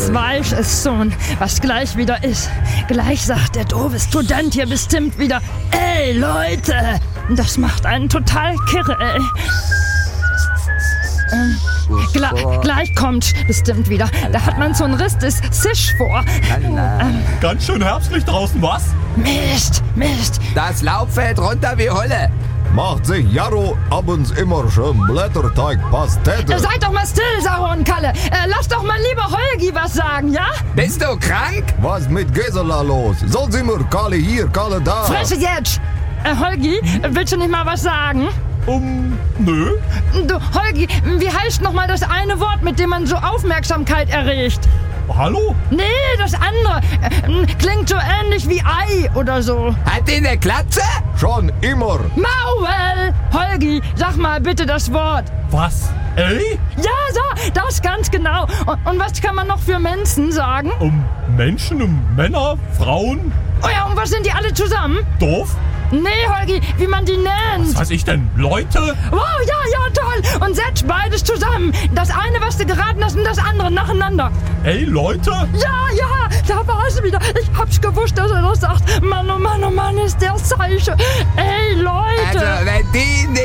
Das weiß es schon, was gleich wieder ist. Gleich sagt der doofe Student hier bestimmt wieder: Ey, Leute! Das macht einen total kirre, ey. Gleich kommt bestimmt wieder. Da hat man so einen Riss des Sisch vor. Ganz schön herbstlich draußen, was? Mist. Das Laub fällt runter wie Holle. Macht sich Jarro abends immer schön Blätterteig-Pastete. Seid doch mal still, Sarah und Kalle. Lass doch mal lieber Holgi was sagen, ja? Bist du krank? Was mit Gisela los? Soll sie mir Kalle hier, Kalle da? Fresse jetzt! Holgi, willst du nicht mal was sagen? Nö. Du, Holgi, wie heißt nochmal das eine Wort, mit dem man so Aufmerksamkeit erregt? Hallo? Nee, das andere. Klingt so ähnlich wie Ei oder so. Hat die eine Glatze? Schon immer. Maul! Holgi, sag mal bitte das Wort. Was? Ey? Ja, so, das ganz genau. Und was kann man noch für Menschen sagen? Menschen, Männer, Frauen, Oh ja, und was sind die alle zusammen? doof? Nee, Holgi, wie man die nennt. Was weiß ich denn? Leute? Wow, ja, toll. Und setz beides zusammen. Das eine, was du geraten hast, und das andere nacheinander. Ey, Leute? Ja, da war es wieder. Ich hab's gewusst, dass er das sagt. Mann, oh Mann, ist der Zeichen. Ey, Leute. Also, wenn die